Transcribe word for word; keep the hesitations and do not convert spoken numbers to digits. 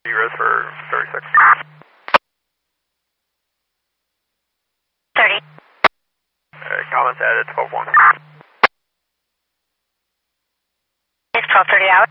Res for thirty-six. thirty. Uh, comments added twelve one. It's twelve thirty out.